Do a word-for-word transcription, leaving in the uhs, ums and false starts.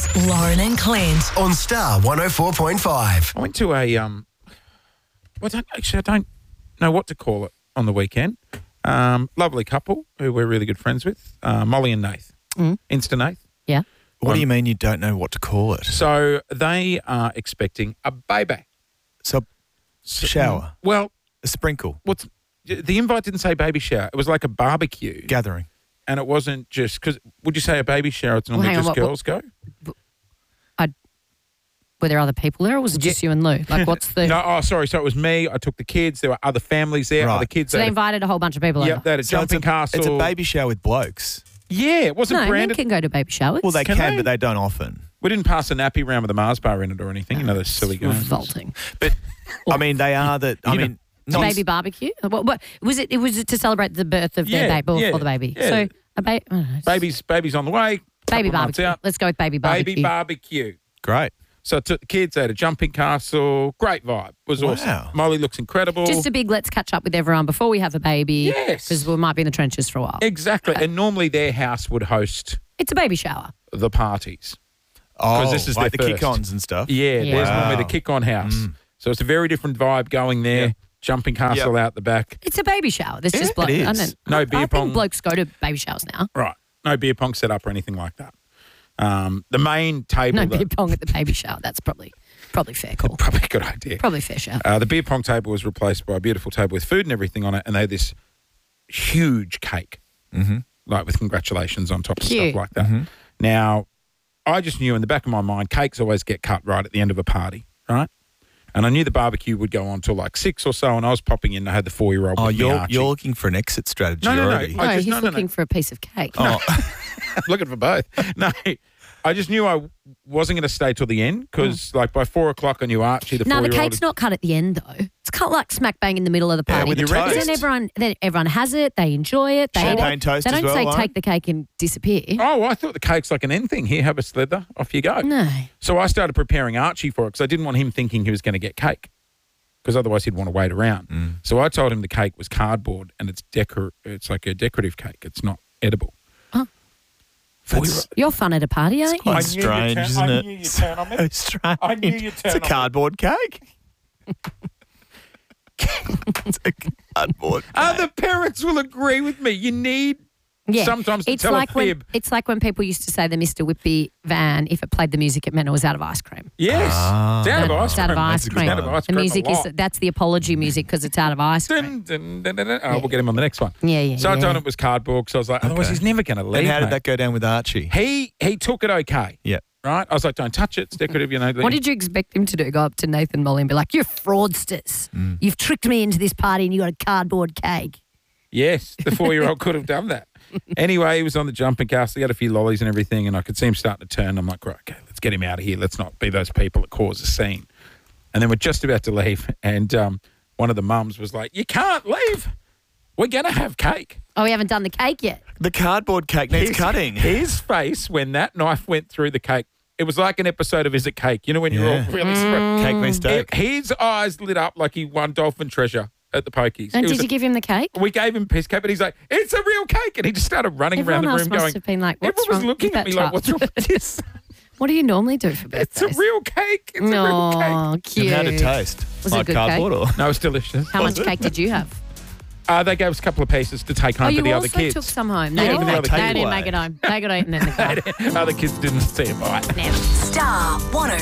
It's Lauren and Clint on Star one oh four point five. I went to a, um, well, I don't, actually, I don't know what to call it on the weekend. Um, lovely couple who we're really good friends with, uh, Molly and Nath. Mm. Insta Nath. Yeah. What Um, do you mean you don't know what to call it? So they are expecting a baby. So, So- shower, Well, a sprinkle, what's the invite didn't say baby shower. It was like a barbecue. gathering. And it wasn't just, because would you say a baby shower, it's normally hang on, just what- what- girls go? Were there other people there or was it just you and Lou? Like, what's the... No, oh, sorry. So it was me. I took the kids. There were other families there. Right. Other kids. So they had a- invited a whole bunch of people Yep, over? they had a So jumping it's a, castle. It's a baby shower with blokes. Yeah, it wasn't No, men branded. can go to baby showers. Well, they Can can, they? but they don't often. We didn't pass a nappy round with a Mars bar in it or anything. You know, those silly games. Revolting. But I mean, they are the. I You know, mean, A not baby barbecue? What, what, was it? It was to celebrate the birth of Yeah, their baby, yeah, for the baby. yeah. So a ba- I don't know, Baby's, baby's on the way. baby couple of months barbecue. out. Let's go with baby barbecue. Baby barbecue. great. So I took the kids. They had a jumping castle. Great vibe. It was awesome. Wow. Molly looks incredible. Just a big let's catch up with everyone before we have a baby. Yes. Because we might be in the trenches for a while. Exactly. And normally their house would host It's a baby shower. the parties. Oh, this is like their the first. kick-ons and stuff. Yeah, Yeah. there's normally the Wow. kick-on house. Mm. So it's a very different vibe going there. Yeah. Jumping castle out the back. It's a baby shower. There's Yeah, just blokes. it I, is. don't, No I, beer I pong. think blokes go to baby showers now. Right. No beer pong set up or anything like that. Um, the main table. No that- beer pong at the baby shower. That's probably probably fair call. Probably a good idea. Probably fair shower. Uh, the beer pong table was replaced by a beautiful table with food and everything on it, and they had this huge cake, Mm-hmm. like with congratulations on top and Cute. stuff like that. Mhm. Now, I just knew in the back of my mind, cakes always get cut right at the end of a party, right? And I knew the barbecue would go on till like six or so, and I was popping in. I had the four-year-old Oh, with me, you're Archie. you're looking for an exit strategy No, no, no. already. I no, just- he's no, no, no. looking for a piece of cake. Oh, looking for both. No, I just knew I wasn't going to stay till the end because, like, by four o'clock, I knew Archie, the No, the four-year-old. cake's not cut at the the end though. It's cut like smack bang in the middle of the Yeah, party. with the Because toast. then everyone, then everyone has it. They enjoy it. They eat Champagne it. toast They as don't well, say Lauren? take the cake and disappear. Oh, I thought the cake's like an end thing. Here, have a slither. Off you go. No. So I started preparing Archie for it because I didn't want him thinking he was going to get cake because otherwise he'd want to wait around. Mm. So I told him the cake was cardboard and it's decor. It's like a decorative cake. It's not edible. Oh. That's You're fun at a party, aren't you? quite I knew you'd strange, turn- isn't I it? knew you'd turn on me. So strange. I knew you'd It's turn a on me. cardboard cake. It's a cardboard cake. Other parents will agree with me. You need Yeah. sometimes to it's tell like a when fib. it's like when people used to say the Mister Whippy van, if it played the music, it meant it was out of ice cream. Yes. Ah. it's out of ice It's out of cream. ice That's a good cream. It's out of ice The cream a music is lot. that's the apology music because it's out of ice cream. Dun, dun, dun, dun, dun. Oh, we'll get him on the next one. Yeah, yeah. So I yeah. told him it was cardboard because I was like, otherwise Okay. he's never going to leave. And how did mate. that go down with Archie? He he took it okay. Yeah. Right? I was like, don't touch it. It's decorative, you know. What did you expect him to do? Go up to Nathan Molly and be like, "You're fraudsters. Mm. You've tricked me into this party, and you got a cardboard cake." Yes, the four-year-old could have done that. Anyway, he was on the jumping castle. He had a few lollies and everything, and I could see him starting to turn. I'm like, right, okay, let's get him out of here. Let's not be those people that cause a scene. And then we're just about to leave, and um, one of the mums was like, you can't leave. We're going to have cake. Oh, we haven't done the cake yet. The cardboard cake needs His- cutting. His face when that knife went through the cake, it was like an episode of Is It Cake? You know when you're Yeah. all really spread. Cake mistake. His eyes lit up like he won Dolphin Treasure at the Pokies. And It was did you a- give him the cake? we gave him piece cake, but he's like, it's a real cake. And he just started running Everyone around else the room must going, have been like, "What's everyone was wrong looking with at me that like, child?" what's wrong with this? What do you normally do for It's a birthdays? real cake. It's a real cake. Oh, cute. And how did it taste? Was it like good cardboard or? No, it's delicious. How much cake did you have? Uh, they gave us a couple of pieces to take home Oh, for you the also other kids. took some home. Yeah, They, for the didn't, other they kids. didn't make it home. They got eaten in the car. Other kids didn't see it. Bye. Never. Star one oh